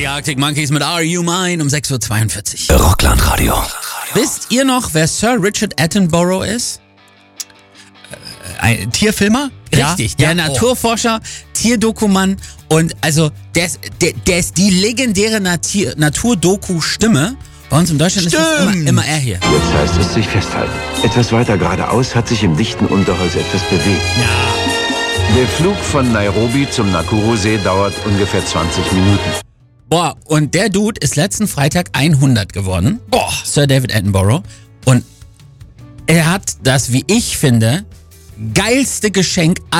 Die Arctic Monkeys mit Are You Mine um 6.42 Uhr. Rockland-Radio. Wisst ihr noch, wer Sir Richard Attenborough ist? Ein Tierfilmer? Richtig, der Naturforscher, Tierdokumann und also der ist die legendäre Naturdoku-Stimme. Bei uns in Deutschland ist das immer er hier. Jetzt heißt es sich festhalten. Etwas weiter geradeaus hat sich im dichten Unterholz etwas bewegt. Ja. Der Flug von Nairobi zum Nakuru-See dauert ungefähr 20 Minuten. Boah, und der Dude ist letzten Freitag 100 geworden. Boah, Sir David Attenborough. Und er hat das, wie ich finde, geilste Geschenk